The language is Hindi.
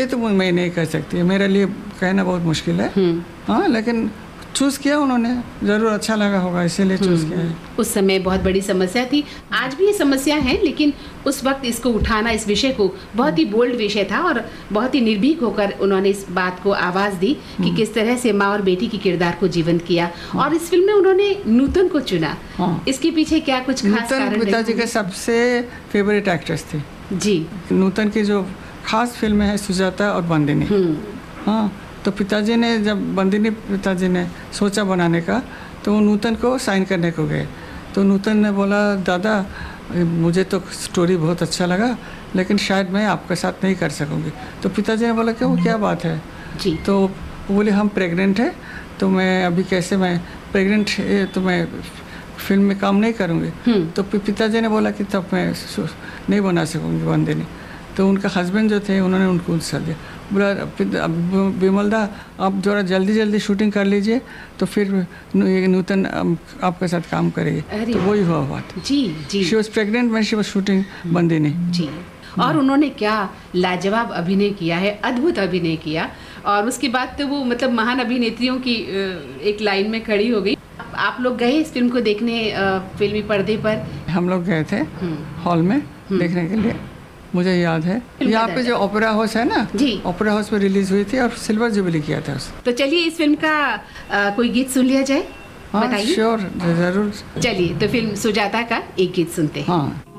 ये तो मैं नहीं कह सकती, मेरे लिए कहना बहुत मुश्किल है। हाँ, लेकिन चूज़ किया उन्होंने, ज़रूर अच्छा लगा होगा इसीलिए चूज़ किया है। उस समय बहुत बड़ी समस्या थी, आज भी ये समस्या है, लेकिन उस वक्त इसको उठाना, इस विषय को, बहुत ही बोल्ड विषय था और बहुत ही निर्भीक होकर उन्होंने इस बात को आवाज़ दी कि किस तरह से माँ और बेटी की किरदार को जीवंत किया। और इस फिल्म में उन्होंने नूतन को चुना। इसके पीछे क्या कुछ खास कारण? नूतन पिताजी के सबसे फेवरेट एक्ट्रेस थी जी। नूतन की जो खास फिल्में हैं सुजाता और बंदिनी। हाँ, तो पिताजी ने जब बंदिनी पिताजी ने सोचा बनाने का, तो वो नूतन को साइन करने को गए। तो नूतन ने बोला, दादा मुझे तो स्टोरी बहुत अच्छा लगा, लेकिन शायद मैं आपके साथ नहीं कर सकूँगी। तो पिताजी ने बोला कि वो क्या बात है जी। तो वो बोले हम प्रेग्नेंट है, तो मैं अभी कैसे, मैं प्रेग्नेंट है तो मैं फिल्म में काम नहीं करूँगी। तो पिताजी ने बोला कि तब मैं नहीं बना सकूँगी बंदिनी। तो उनका हस्बैंड जो थे उन्होंने उनको उत्साह दिया, बोला विमल दा आप जरा जल्दी शूटिंग कर लीजिए, तो फिर नूतन आपके साथ काम करेगी। तो वही हुआ बात जी जी। She was pregnant when she was shooting Bandini जी। और उन्होंने क्या लाजवाब अभिनय किया है, अद्भुत अभिनय किया। और उसके बाद तो वो मतलब महान अभिनेत्रियों की एक लाइन में खड़ी हो गई। आप लोग गए इस फिल्म को देखने फिल्मी पर्दे पर? हम लोग गए थे हॉल में देखने के लिए, मुझे याद है। यहाँ पे जो ओपेरा हाउस है ना जी, ओपेरा हाउस में रिलीज हुई थी और सिल्वर जुबली किया था उस। तो चलिए इस फिल्म का कोई गीत सुन लिया जाए। हाँ, बताइए। श्योर, जरूर। चलिए तो फिल्म सुजाता का एक गीत सुनते हैं। हाँ।